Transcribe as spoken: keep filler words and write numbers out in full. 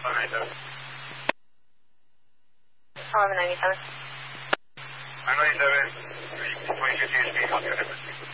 ninety-seven. eleven ninety-seven. nine ninety-seven, twenty fifty H P, Oscar Edwards.